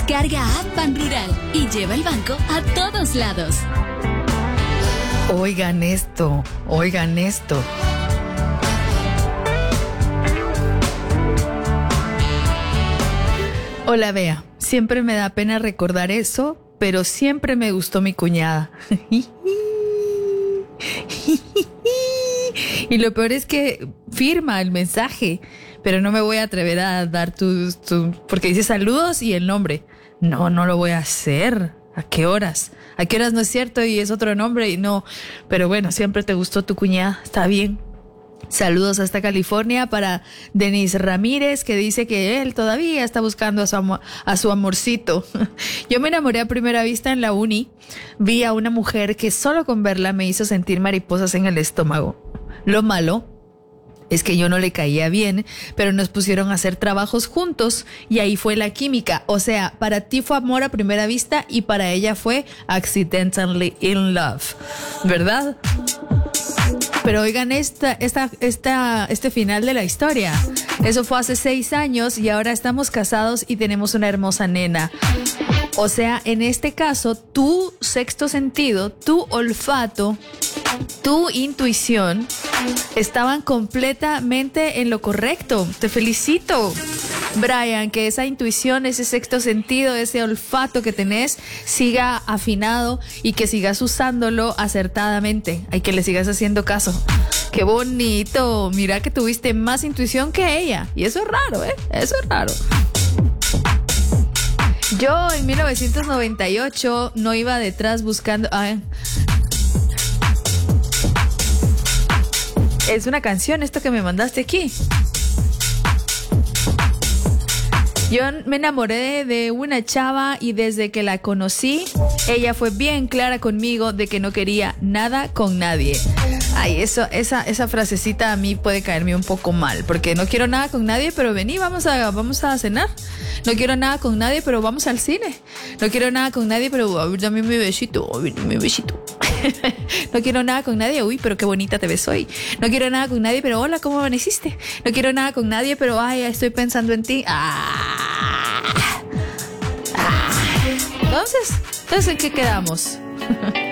Descarga App Pan Rural y lleva el banco a todos lados. Oigan esto, oigan esto. Hola, Bea. Siempre me da pena recordar eso, pero siempre me gustó mi cuñada. Y lo peor es que firma el mensaje, pero no me voy a atrever a dar porque dice saludos y el nombre. No lo voy a hacer. ¿A qué horas? ¿A qué horas no es cierto y es otro nombre? Y no, pero bueno, siempre te gustó tu cuñada, está bien. Saludos hasta California para Denis Ramírez, que dice que él todavía está buscando a su amorcito. Yo me enamoré a primera vista en la uni. Vi a una mujer que solo con verla me hizo sentir mariposas en el estómago. Lo malo es que yo no le caía bien, pero nos pusieron a hacer trabajos juntos y ahí fue la química. O sea, para ti fue amor a primera vista y para ella fue accidentally in love, ¿verdad? Pero oigan este final de la historia. Eso fue hace 6 años y ahora estamos casados y tenemos una hermosa nena. O sea, en este caso, tu sexto sentido, tu olfato, tu intuición estaban completamente en lo correcto. Te felicito, Brian, que esa intuición, ese sexto sentido, ese olfato que tenés siga afinado y que sigas usándolo acertadamente. Hay que le sigas haciendo caso. ¡Qué bonito! Mira que tuviste más intuición que ella. Y eso es raro, ¿eh? Eso es raro. Yo en 1998 no iba detrás buscando... Es una canción esto que me mandaste aquí. Yo me enamoré de una chava y desde que la conocí, ella fue bien clara conmigo de que no quería nada con nadie. Ay, esa frasecita a mí puede caerme un poco mal, porque no quiero nada con nadie, pero vení, vamos a cenar. No quiero nada con nadie, pero vamos al cine. No quiero nada con nadie, pero a ver, dame mi besito, mi besito. No quiero nada con nadie, uy, pero qué bonita te ves hoy. No quiero nada con nadie, pero hola, ¿cómo amaneciste? No quiero nada con nadie, pero ay, estoy pensando en ti. Entonces, ¿en qué quedamos?